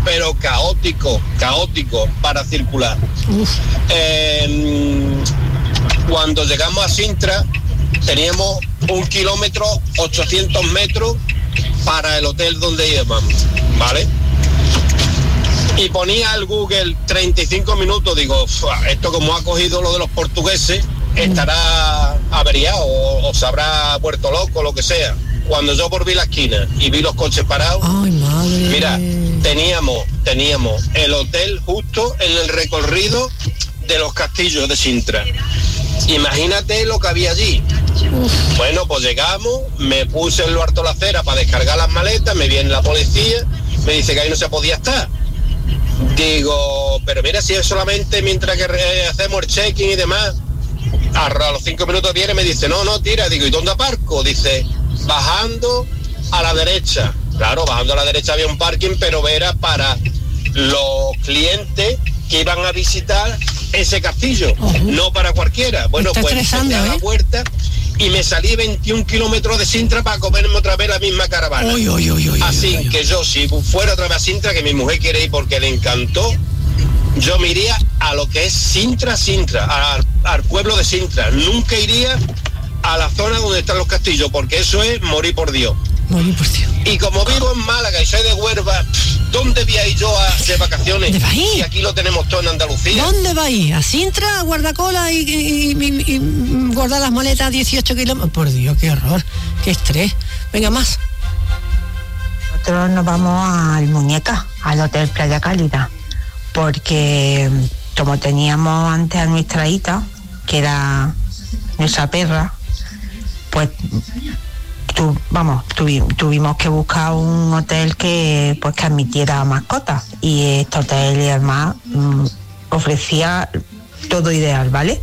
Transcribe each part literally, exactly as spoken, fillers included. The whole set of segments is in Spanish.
pero caótico, caótico para circular. Eh, cuando llegamos a Sintra, teníamos un kilómetro, ochocientos metros para el hotel donde íbamos, ¿vale? Y ponía el Google treinta y cinco minutos, digo, esto como ha cogido lo de los portugueses, estará averiado o, o se habrá vuelto loco, lo que sea. Cuando yo volví la esquina y vi los coches parados, ¡ay, madre! Mira, teníamos, teníamos el hotel justo en el recorrido de los castillos de Sintra. Imagínate lo que había allí. Uf. Bueno, pues llegamos, me puse en lo harto la acera para descargar las maletas, me viene la policía, me dice que ahí no se podía estar. Digo, pero mira, si es solamente mientras que eh, hacemos el check-in y demás. A los cinco minutos viene y me dice, no, no, tira. Digo, ¿y dónde aparco? Dice, bajando a la derecha. Claro, bajando a la derecha había un parking, pero era para los clientes que iban a visitar ese castillo, uh-huh. no para cualquiera. Bueno, pues me da ¿eh? la vuelta y me salí veintiún kilómetros de Sintra para comerme otra vez la misma caravana. Uy, uy, uy, uy, Así uy, uy, que uy. yo, si fuera otra vez a Sintra, que mi mujer quiere ir porque le encantó, yo me iría a lo que es Sintra, Sintra, al, al pueblo de Sintra. Nunca iría a la zona donde están los castillos, porque eso es morir por Dios. Morir por Dios. Y como vivo en Málaga y soy de Huelva, ¿dónde voy a ir yo a, de vacaciones? ¿Dónde va a ir? Y aquí lo tenemos todo en Andalucía. ¿Dónde va a ir? ¿A Sintra, a Guardacola y, y, y, y guardar las maletas a dieciocho kilómetros? Por Dios, qué horror, qué estrés. Venga, más. Nosotros nos vamos al Muñeca, al Hotel Playa Cálida, porque como teníamos antes a nuestra hija, que era nuestra perra, pues tu, vamos, tuvi, tuvimos que buscar un hotel que pues que admitiera mascotas, y este hotel además mm, ofrecía todo ideal, ¿vale?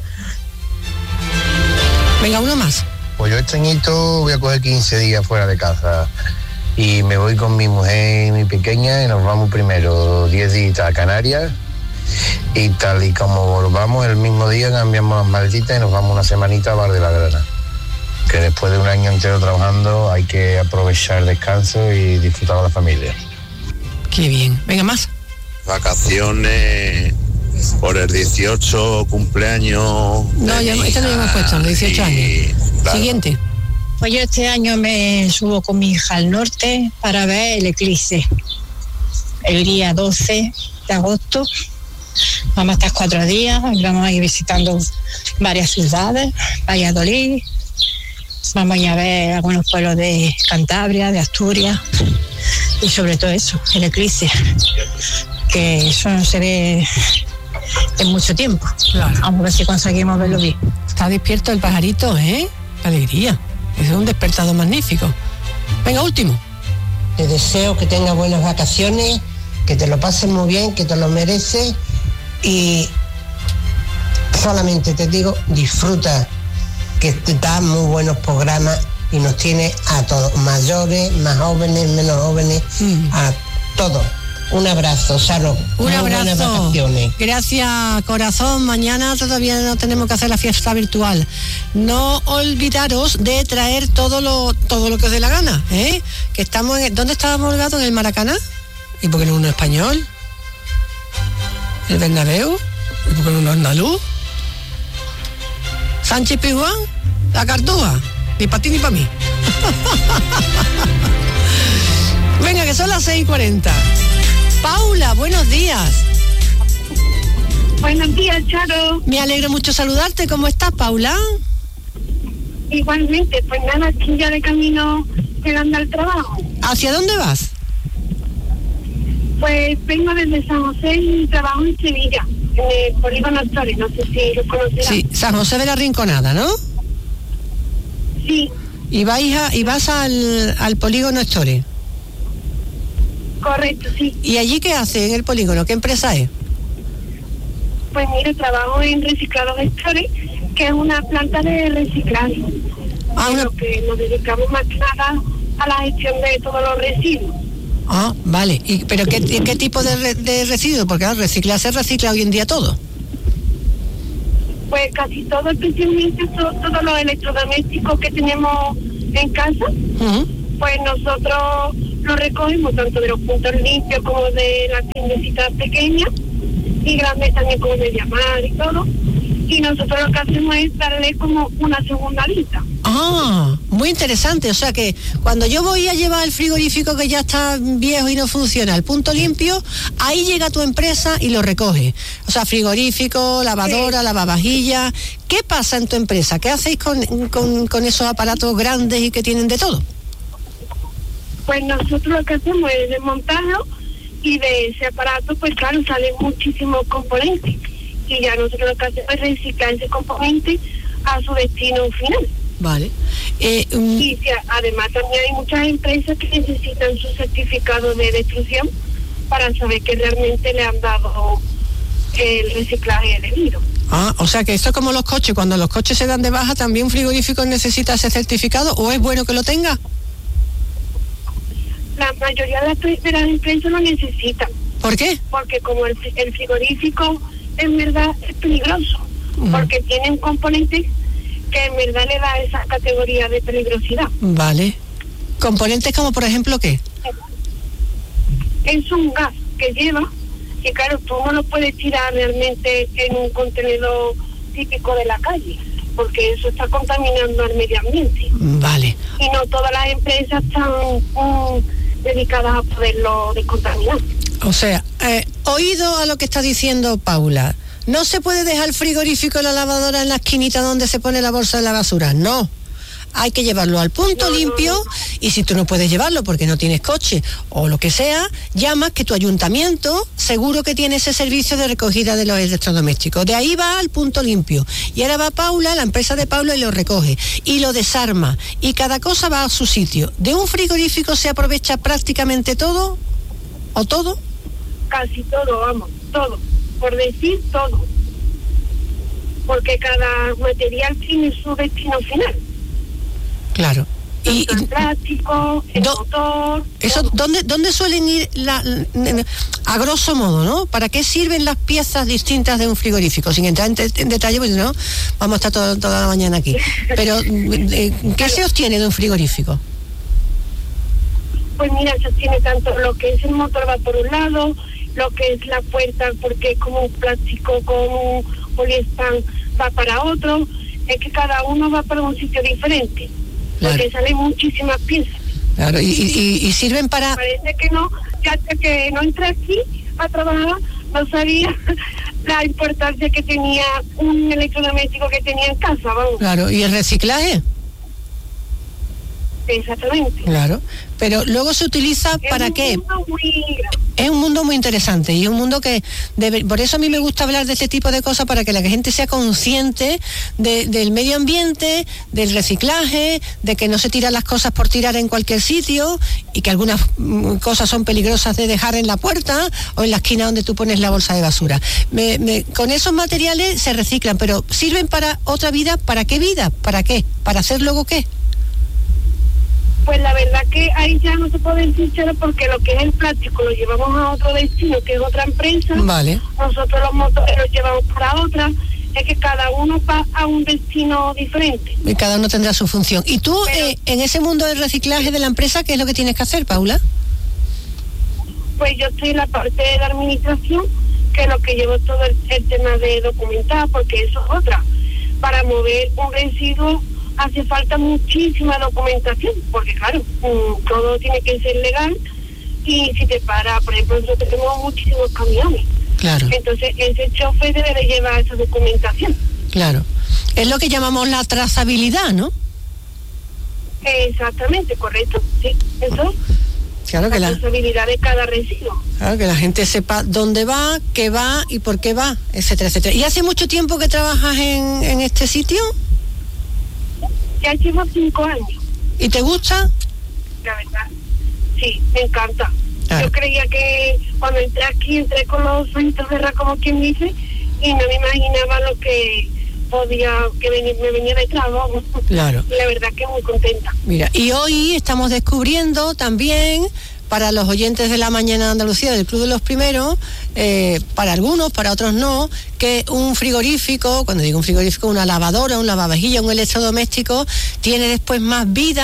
Venga, uno más. Pues yo este añito voy a coger quince días fuera de casa y me voy con mi mujer y mi pequeña y nos vamos primero diez días a Canarias, y tal y como volvamos el mismo día cambiamos las maletitas y nos vamos una semanita a Bar de la Grana, que después de un año entero trabajando hay que aprovechar el descanso y disfrutar con la familia. Qué bien. Venga, más. Vacaciones por el dieciocho cumpleaños. No, ya, esto no lo hemos puesto, los dieciocho años. Claro. Siguiente. Pues yo este año me subo con mi hija al norte para ver el eclipse. El día doce de agosto. Vamos a estar cuatro días, vamos a ir visitando varias ciudades, Valladolid, vamos a ir a ver algunos pueblos de Cantabria, de Asturias, y sobre todo eso, el eclipse, que eso no se ve en mucho tiempo. Claro. Vamos a ver si conseguimos verlo bien. Está despierto el pajarito, ¿eh? ¡Qué alegría! Es un despertador magnífico. Venga, último. Te deseo que tengas buenas vacaciones, que te lo pases muy bien, que te lo mereces, y solamente te digo, disfruta, que te da muy buenos programas y nos tiene a todos, mayores, más jóvenes, menos jóvenes, mm. a todos. Un abrazo, Saro. Un muy abrazo. Buenas vacaciones. Gracias, corazón. Mañana todavía no tenemos que hacer la fiesta virtual. No olvidaros de traer todo lo todo lo que os dé la gana, ¿eh? Que estamos en, ¿dónde estábamos holgados? ¿En el Maracaná? ¿Y por qué no uno español? ¿El Bernabéu? ¿Y por qué no uno andaluz? ¿Sánchez Pizjuán? ¿La Cartuja? Ni para ti ni para mí. Venga, que son las seis y cuarenta. Paula, buenos días. Buenos días, Charo. Me alegro mucho saludarte. ¿Cómo estás, Paula? Igualmente, pues nada, aquí ya de camino llegando al trabajo. ¿Hacia dónde vas? Pues vengo desde San José y trabajo en Sevilla, en el Polígono Astores, no sé si lo conocerás. Sí, San José de la Rinconada, ¿no? Sí. ¿Y, vais a, y vas al, al Polígono Astores? Correcto, sí. ¿Y allí qué hace en el polígono? ¿Qué empresa es? Pues mire, trabajo en Reciclados Astores, que es una planta de reciclaje. Ah, una... que nos dedicamos más que nada a la gestión de todos los residuos. Ah, vale. ¿Y, ¿Pero qué, qué tipo de, re, de residuos? Porque al reciclar se recicla hoy en día todo. Pues casi todo, especialmente todo, todos los electrodomésticos que tenemos en casa. Uh-huh. Pues nosotros lo recogemos tanto de los puntos limpios como de las tiendecitas pequeñas y grandes también como Mediamar y todo. Y nosotros lo que hacemos es darle como una segunda lista. Ah, muy interesante. O sea que cuando yo voy a llevar el frigorífico que ya está viejo y no funciona al punto limpio, ahí llega tu empresa y lo recoge. O sea, frigorífico, lavadora, sí. lavavajillas. ¿Qué pasa en tu empresa? ¿Qué hacéis con, con, con esos aparatos grandes y que tienen de todo? Pues nosotros lo que hacemos es desmontarlo y de ese aparato, pues claro, salen muchísimos componentes. Y ya nosotros lo que hacemos es reciclar ese componente a su destino final. Vale. Eh, um... Y si, además también hay muchas empresas que necesitan su certificado de destrucción para saber que realmente le han dado el reciclaje debido. Ah, o sea que esto es como los coches, cuando los coches se dan de baja, ¿también un frigorífico necesita ese certificado o es bueno que lo tenga? La mayoría de las, de las empresas lo necesitan. ¿Por qué? Porque como el, el frigorífico en verdad es peligroso, mm. porque tiene un componente que en verdad le da esa categoría de peligrosidad. Vale. ¿Componentes como por ejemplo qué? Es un gas que lleva, que claro, tú no lo puedes tirar realmente en un contenedor típico de la calle, porque eso está contaminando el medio ambiente. Vale. Y no todas las empresas están um, dedicadas a poderlo descontaminar. O sea, eh, oído a lo que está diciendo Paula, no se puede dejar el frigorífico y la lavadora en la esquinita donde se pone la bolsa de la basura, no. Hay que llevarlo al punto no, limpio no, no. Y si tú no puedes llevarlo porque no tienes coche o lo que sea, llamas que tu ayuntamiento seguro que tiene ese servicio de recogida de los electrodomésticos. De ahí va al punto limpio. Y ahora va Paula, la empresa de Paula, y lo recoge y lo desarma. Y cada cosa va a su sitio. ¿De un frigorífico se aprovecha prácticamente todo o todo? Casi todo, vamos, todo. Por decir todo. Porque cada material tiene su destino final. Claro. Y el plástico, el do, motor. Eso, ¿dónde, ¿Dónde suelen ir la, a grosso modo, no? ¿Para qué sirven las piezas distintas de un frigorífico? Sin entrar en, en detalle, porque no, vamos a estar todo, toda la mañana aquí. Pero, eh, ¿qué se obtiene de un frigorífico? Pues mira, se obtiene tanto lo que es el motor va por un lado, lo que es la puerta, porque es como un plástico con un poliespan, va para otro. Es que cada uno va para un sitio diferente. Claro. Porque salen muchísimas piezas. Claro, y, y, y sirven para... Parece que no, ya hasta que no entré aquí a trabajar, no sabía la importancia que tenía un electrodoméstico que tenía en casa, vamos. Claro, ¿y el reciclaje? Exactamente. Claro, pero luego se utiliza es ¿para un qué? Mundo muy... Es un mundo muy interesante y es un mundo que debe, por eso a mí me gusta hablar de este tipo de cosas, para que la gente sea consciente de, del medio ambiente, del reciclaje, de que no se tiran las cosas por tirar en cualquier sitio y que algunas mm, cosas son peligrosas de dejar en la puerta o en la esquina donde tú pones la bolsa de basura. Me, me, con esos materiales se reciclan, pero ¿sirven para otra vida? ¿Para qué vida? ¿Para qué? ¿Para hacer luego qué? Pues la verdad que ahí ya no se puede decir cero, porque lo que es el plástico lo llevamos a otro destino, que es otra empresa. Vale. Nosotros los motores los llevamos para otra. Es que cada uno va a un destino diferente. Y cada uno tendrá su función. ¿Y tú, Pero, eh, en ese mundo del reciclaje de la empresa, qué es lo que tienes que hacer, Paula? Pues yo estoy en la parte de la administración, que es lo que llevo todo el, el tema de documentar, porque eso es otra. Para mover un residuo hace falta muchísima documentación, porque claro, um, todo tiene que ser legal, y si te para, por ejemplo, nosotros tenemos muchísimos camiones. Claro. Entonces ese chofer debe de llevar esa documentación. Claro. Es lo que llamamos la trazabilidad, ¿no? Exactamente, correcto, sí, eso. Claro que la la trazabilidad de cada residuo. Claro, que la gente sepa dónde va, qué va y por qué va, etcétera, etcétera. ¿Y hace mucho tiempo que trabajas en, en este sitio? Ya llevo cinco años. ¿Y te gusta? La verdad, sí, me encanta. Claro. Yo creía que cuando entré aquí, entré con los ojitos cerrados, como quien dice, y no me imaginaba lo que podía, que venir, me venía detrás, ¿no? Claro. Y la verdad que muy contenta. Mira, y hoy estamos descubriendo también, para los oyentes de la Mañana de Andalucía del Club de los Primeros, eh, para algunos, para otros no, que un frigorífico, cuando digo un frigorífico, una lavadora, un lavavajillas, un electrodoméstico, tiene después más vida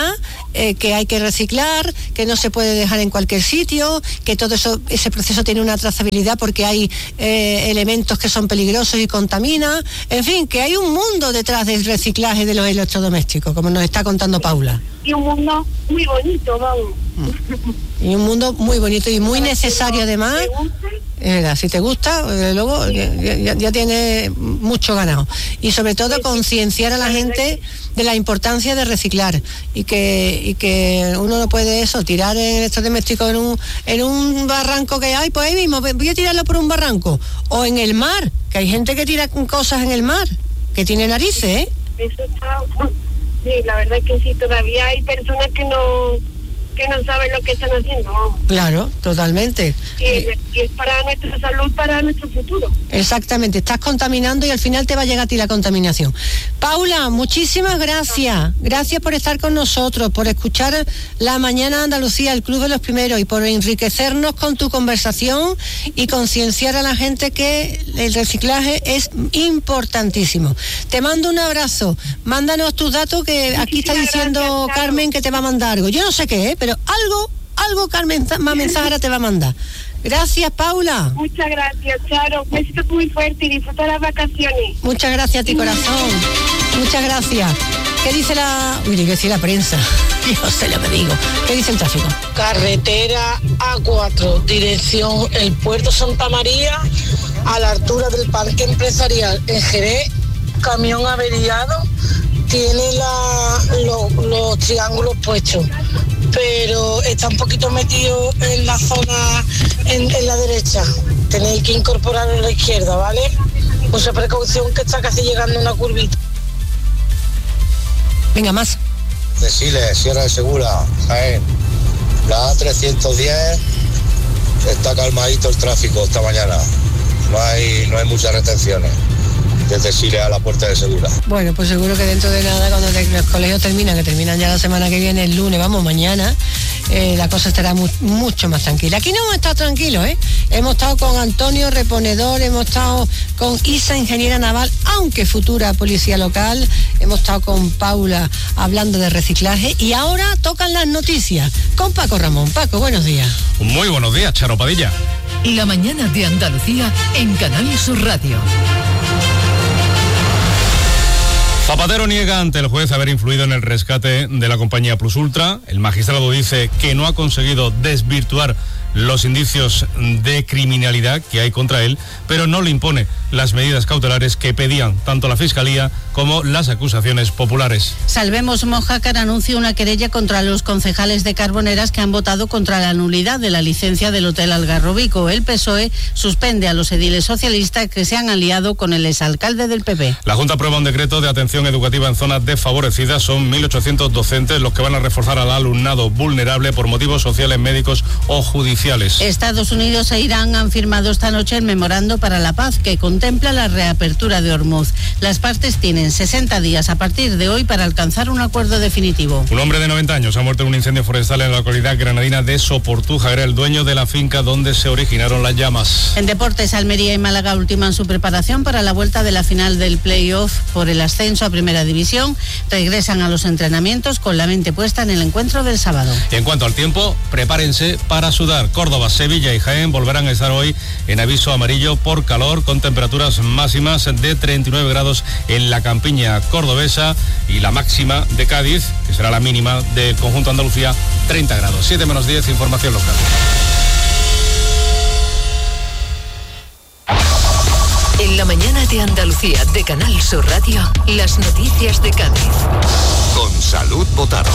eh, que hay que reciclar, que no se puede dejar en cualquier sitio, que todo eso, ese proceso tiene una trazabilidad porque hay eh, elementos que son peligrosos y contaminan. En fin, que hay un mundo detrás del reciclaje de los electrodomésticos, como nos está contando Paula. Y un mundo muy bonito, vamos. Y un mundo muy bonito y muy necesario además. Es verdad, si te gusta, desde luego ya, ya, ya tiene mucho ganado. Y sobre todo concienciar a la gente de la importancia de reciclar y que y que uno no puede eso, tirar el electrodoméstico en un, en un barranco que hay, pues ahí mismo, voy a tirarlo por un barranco. O en el mar, que hay gente que tira cosas en el mar, que tiene narices, ¿eh? Eso está... Sí, la verdad es que sí, todavía hay personas que no... que no saben lo que están haciendo. Claro, totalmente. Y es, y es para nuestra salud, para nuestro futuro. Exactamente, estás contaminando y al final te va a llegar a ti la contaminación. Paula, muchísimas gracias. Gracias por estar con nosotros, por escuchar La Mañana de Andalucía, el Club de los Primeros, y por enriquecernos con tu conversación y concienciar a la gente que el reciclaje es importantísimo. Te mando un abrazo. Mándanos tus datos, que aquí está diciendo Carmen que te va a mandar algo. Yo no sé qué es, pero algo, algo Carmen Mensajera te va a mandar. Gracias, Paula. Muchas gracias, Charo. Un besito muy fuerte y disfruta las vacaciones. Muchas gracias a ti, corazón. Muchas gracias. ¿Qué dice la... Uy, ¿qué dice la prensa? Yo sé lo que digo. ¿Qué dice el tráfico? Carretera A cuatro, dirección el Puerto Santa María, a la altura del Parque Empresarial en Jerez, camión averiado, tiene la, lo, los triángulos puestos, pero está un poquito metido en la zona, en, en la derecha. Tenéis que incorporarlo a la izquierda, ¿vale? Mucha precaución, que está casi llegando a una curvita. Venga, más. Deciles, Sierra de Segura, Jaén. La A trescientos diez está calmadito el tráfico esta mañana. No hay, no hay muchas retenciones desde Chile a la Puerta de Segura. Bueno, pues seguro que dentro de nada, cuando te, los colegios terminan, que terminan ya la semana que viene, el lunes, vamos, mañana, eh, la cosa estará mu- mucho más tranquila. Aquí no hemos estado tranquilos, ¿eh? Hemos estado con Antonio, reponedor, hemos estado con Isa, ingeniera naval, aunque futura policía local, hemos estado con Paula hablando de reciclaje, y ahora tocan las noticias con Paco Ramón. Paco, buenos días. Muy buenos días, Charo Padilla. La Mañana de Andalucía en Canal Sur Radio. Zapatero niega ante el juez haber influido en el rescate de la compañía Plus Ultra. El magistrado dice que no ha conseguido desvirtuar los indicios de criminalidad que hay contra él, pero no le impone las medidas cautelares que pedían tanto la Fiscalía como las acusaciones populares. Salvemos Mojácar anuncia una querella contra los concejales de Carboneras que han votado contra la nulidad de la licencia del Hotel Algarrobico. El P S O E suspende a los ediles socialistas que se han aliado con el exalcalde del P P. La Junta aprueba un decreto de atención educativa en zonas desfavorecidas. Son mil ochocientos docentes los que van a reforzar al alumnado vulnerable por motivos sociales, médicos o judiciales. Estados Unidos e Irán han firmado esta noche el memorando para la paz que contempla la reapertura de Hormuz. Las partes tienen sesenta días a partir de hoy para alcanzar un acuerdo definitivo. Un hombre de noventa años ha muerto en un incendio forestal en la localidad granadina de Soportuja. Era el dueño de la finca donde se originaron las llamas. En deportes, Almería y Málaga ultiman su preparación para la vuelta de la final del play-off por el ascenso a Primera División. Regresan a los entrenamientos con la mente puesta en el encuentro del sábado. Y en cuanto al tiempo, prepárense para sudar. Córdoba, Sevilla y Jaén volverán a estar hoy en aviso amarillo por calor, con temperaturas máximas de treinta y nueve grados en la campiña cordobesa y la máxima de Cádiz, que será la mínima del conjunto Andalucía, treinta grados. siete menos diez, información local. En la Mañana de Andalucía de Canal Sur Radio, las noticias de Cádiz. Con Salud Botaro.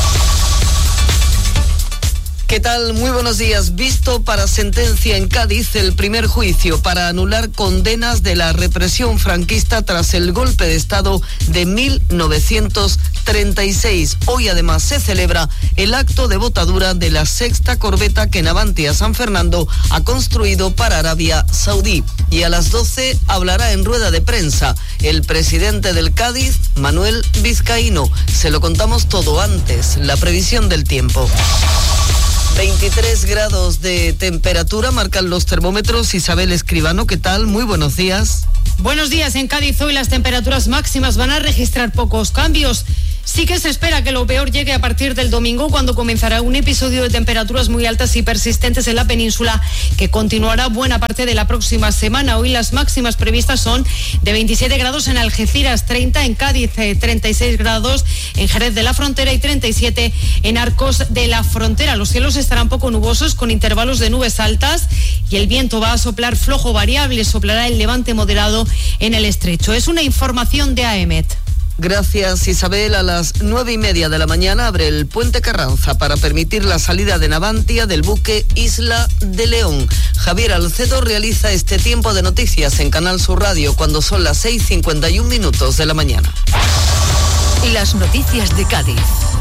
¿Qué tal? Muy buenos días. Visto para sentencia en Cádiz el primer juicio para anular condenas de la represión franquista tras el golpe de Estado de mil novecientos treinta y seis. Hoy además se celebra el acto de botadura de la sexta corbeta que Navantia San Fernando ha construido para Arabia Saudí. Y a las doce hablará en rueda de prensa el presidente del Cádiz, Manuel Vizcaíno. Se lo contamos todo antes, la previsión del tiempo. veintitrés grados de temperatura marcan los termómetros. Isabel Escribano, ¿qué tal? Muy buenos días. Buenos días. En Cádiz hoy las temperaturas máximas van a registrar pocos cambios. Sí que se espera que lo peor llegue a partir del domingo, cuando comenzará un episodio de temperaturas muy altas y persistentes en la península, que continuará buena parte de la próxima semana. Hoy las máximas previstas son de veintisiete grados en Algeciras, treinta en Cádiz, treinta y seis grados en Jerez de la Frontera y treinta y siete en Arcos de la Frontera. Los cielos estarán poco nubosos, con intervalos de nubes altas, y el viento va a soplar flojo variable, soplará el levante moderado en el estrecho. Es una información de AEMET. Gracias, Isabel. A las nueve y media de la mañana abre el puente Carranza para permitir la salida de Navantia del buque Isla de León. Javier Alcedo realiza este tiempo de noticias en Canal Sur Radio cuando son las seis cincuenta y un minutos de la mañana. Las noticias de Cádiz.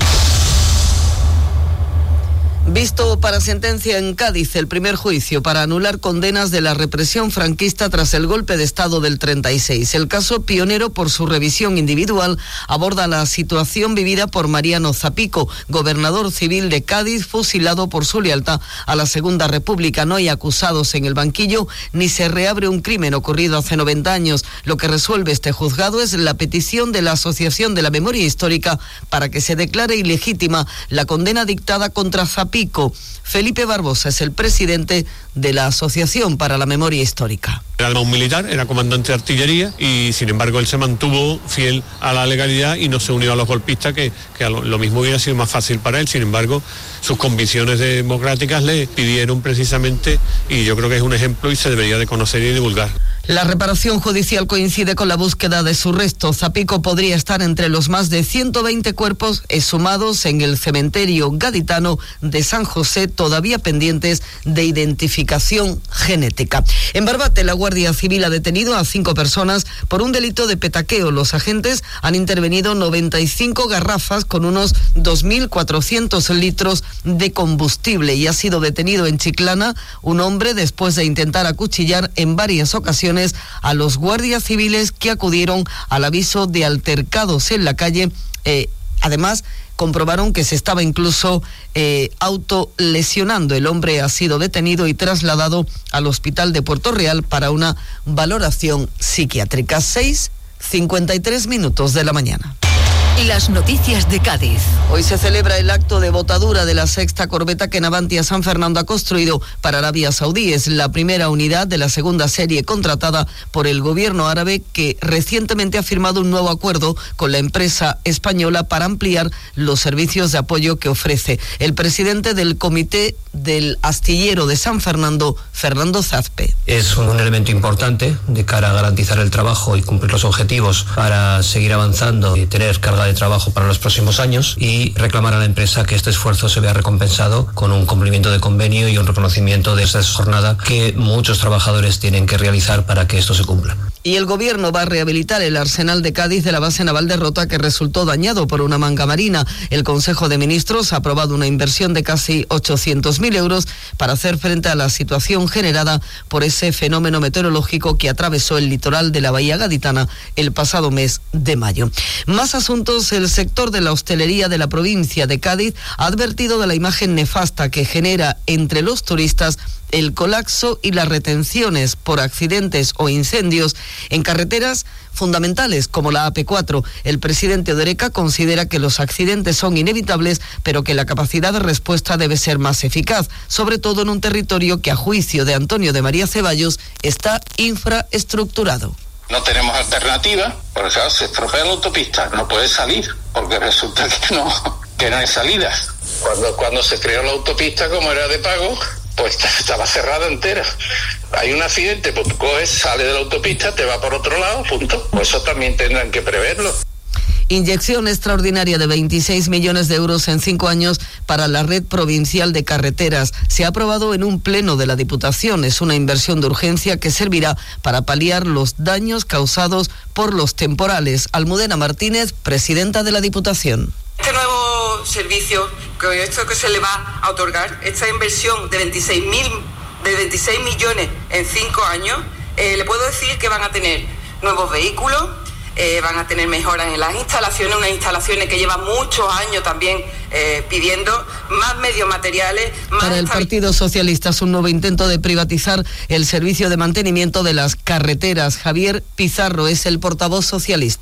Visto para sentencia en Cádiz el primer juicio para anular condenas de la represión franquista tras el golpe de Estado del treinta y seis. El caso, pionero por su revisión individual, aborda la situación vivida por Mariano Zapico, gobernador civil de Cádiz, fusilado por su lealtad a la Segunda República. No hay acusados en el banquillo, ni se reabre un crimen ocurrido hace noventa años. Lo que resuelve este juzgado es la petición de la Asociación de la Memoria Histórica para que se declare ilegítima la condena dictada contra Zapico. Felipe Barbosa es el presidente de la Asociación para la Memoria Histórica. Era un militar, era comandante de artillería y sin embargo él se mantuvo fiel a la legalidad y no se unió a los golpistas, que, que a lo, lo mismo hubiera sido más fácil para él. Sin embargo, sus convicciones democráticas le pidieron precisamente, y yo creo que es un ejemplo y se debería de conocer y divulgar. La reparación judicial coincide con la búsqueda de su resto. Zapico podría estar entre los más de ciento veinte cuerpos exhumados en el cementerio gaditano de San José, todavía pendientes de identificación genética. En Barbate, la Guardia Civil ha detenido a cinco personas por un delito de petaqueo. Los agentes han intervenido noventa y cinco garrafas con unos dos mil cuatrocientos litros de combustible, y ha sido detenido en Chiclana un hombre después de intentar acuchillar en varias ocasiones a los guardias civiles que acudieron al aviso de altercados en la calle. Eh, además, comprobaron que se estaba incluso eh, autolesionando. El hombre ha sido detenido y trasladado al hospital de Puerto Real para una valoración psiquiátrica. seis cincuenta y tres minutos de la mañana. Las noticias de Cádiz. Hoy se celebra el acto de botadura de la sexta corbeta que Navantia San Fernando ha construido para Arabia Saudí. Es la primera unidad de la segunda serie contratada por el gobierno árabe, que recientemente ha firmado un nuevo acuerdo con la empresa española para ampliar los servicios de apoyo que ofrece. El presidente del Comité del Astillero de San Fernando, Fernando Zazpe. Es un elemento importante de cara a garantizar el trabajo y cumplir los objetivos para seguir avanzando y tener carga de trabajo para los próximos años, y reclamar a la empresa que este esfuerzo se vea recompensado con un cumplimiento de convenio y un reconocimiento de esa jornada que muchos trabajadores tienen que realizar para que esto se cumpla. Y el gobierno va a rehabilitar el arsenal de Cádiz de la base naval de Rota, que resultó dañado por una manga marina. El Consejo de Ministros ha aprobado una inversión de casi ochocientos mil euros para hacer frente a la situación generada por ese fenómeno meteorológico que atravesó el litoral de la Bahía Gaditana el pasado mes de mayo. Más asuntos. El sector de la hostelería de la provincia de Cádiz ha advertido de la imagen nefasta que genera entre los turistas el colapso y las retenciones por accidentes o incendios en carreteras fundamentales como la A P cuatro. El presidente Oreca considera que los accidentes son inevitables, pero que la capacidad de respuesta debe ser más eficaz, sobre todo en un territorio que, a juicio de Antonio de María Ceballos, está infraestructurado. No tenemos alternativa, porque claro, se estropea la autopista, no puede salir, porque resulta que no, que no hay salidas. Cuando, cuando se creó la autopista, como era de pago, pues estaba cerrada entera. Hay un accidente, pues tú coges, sales de la autopista, te va por otro lado, punto. Pues eso también tendrán que preverlo. Inyección extraordinaria de veintiséis millones de euros en cinco años para la red provincial de carreteras. Se ha aprobado en un pleno de la Diputación. Es una inversión de urgencia que servirá para paliar los daños causados por los temporales. Almudena Martínez, presidenta de la Diputación. Este nuevo servicio, con esto que se le va a otorgar, esta inversión de veintiséis millones en cinco años, eh, le puedo decir que van a tener nuevos vehículos, Eh, van a tener mejoras en las instalaciones, unas instalaciones que llevan muchos años también eh, pidiendo, más medios materiales. Más Para el Partido Socialista es un nuevo intento de privatizar el servicio de mantenimiento de las carreteras. Javier Pizarro es el portavoz socialista.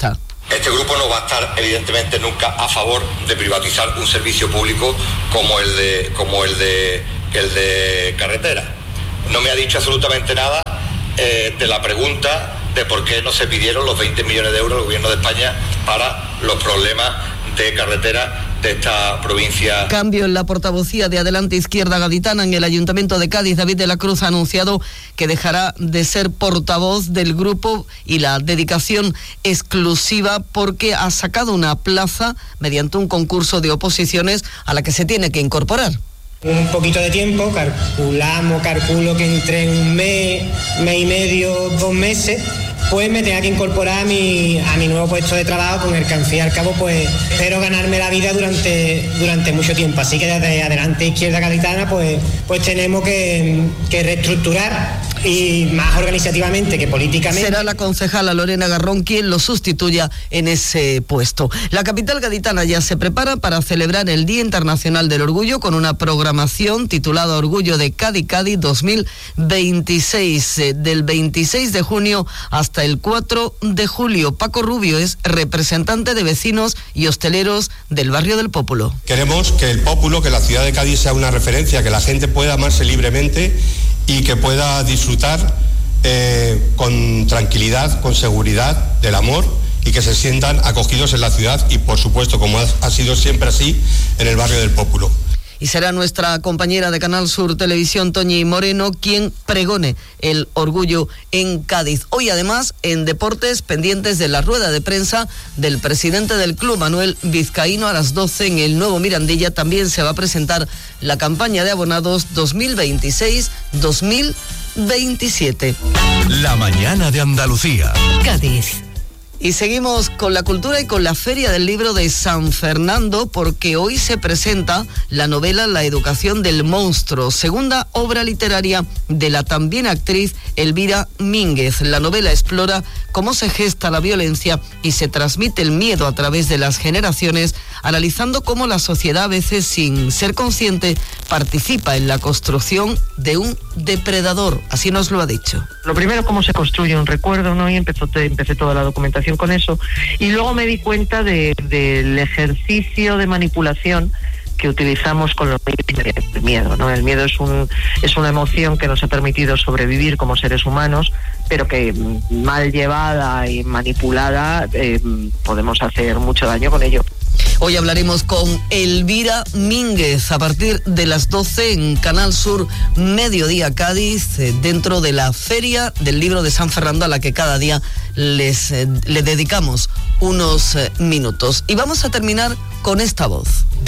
Este grupo no va a estar evidentemente nunca a favor de privatizar un servicio público como el de, como el de, el de carretera. No me ha dicho absolutamente nada eh, de la pregunta de por qué no se pidieron los veinte millones de euros del Gobierno de España para los problemas de carretera de esta provincia. Cambio en la portavocía de Adelante Izquierda Gaditana en el Ayuntamiento de Cádiz. David de la Cruz ha anunciado que dejará de ser portavoz del grupo y la dedicación exclusiva porque ha sacado una plaza mediante un concurso de oposiciones a la que se tiene que incorporar. Un poquito de tiempo, calculamos, calculo que entre un mes, mes y medio, dos meses, pues me tenga que incorporar a mi, a mi nuevo puesto de trabajo, con el que al fin y al cabo pues espero ganarme la vida durante, durante mucho tiempo. Así que desde Adelante Izquierda Gaditana pues, pues tenemos que, que reestructurar, y más organizativamente que políticamente. Será la concejala Lorena Garrón quien lo sustituya en ese puesto. La capital gaditana ya se prepara para celebrar el Día Internacional del Orgullo con una programación titulada Orgullo de Cádiz Cádiz dos mil veintiséis, eh, del veintiséis de junio hasta el cuatro de julio. Paco Rubio es representante de vecinos y hosteleros del barrio del Pópulo. Queremos que el Pópulo, que la ciudad de Cádiz sea una referencia, que la gente pueda amarse libremente y que pueda disfrutar eh, con tranquilidad, con seguridad del amor, y que se sientan acogidos en la ciudad y, por supuesto, como ha, ha sido siempre así, en el barrio del Pópulo. Y será nuestra compañera de Canal Sur Televisión, Toñi Moreno, quien pregone el orgullo en Cádiz. Hoy, además, en deportes, pendientes de la rueda de prensa del presidente del club, Manuel Vizcaíno, a las doce en el Nuevo Mirandilla. También se va a presentar la campaña de abonados dos mil veintiséis dos mil veintisiete. La mañana de Andalucía. Cádiz. Y seguimos con la cultura y con la Feria del Libro de San Fernando, porque hoy se presenta la novela La educación del monstruo, segunda obra literaria de la también actriz Elvira Mínguez. La novela explora cómo se gesta la violencia y se transmite el miedo a través de las generaciones, analizando cómo la sociedad, a veces sin ser consciente, participa en la construcción de un depredador. Así nos lo ha dicho. Lo primero, cómo se construye un recuerdo, ¿no? Y empezó, empecé toda la documentación con eso. Y luego me di cuenta de, del ejercicio de manipulación que utilizamos con los el miedo, ¿no? El miedo es un es una emoción que nos ha permitido sobrevivir como seres humanos, pero que mal llevada y manipulada eh, podemos hacer mucho daño con ello. Hoy hablaremos con Elvira Mínguez a partir de las doce en Canal Sur Mediodía Cádiz, eh, dentro de la Feria del Libro de San Fernando, a la que cada día les eh, le dedicamos unos eh, minutos. Y vamos a terminar con esta voz.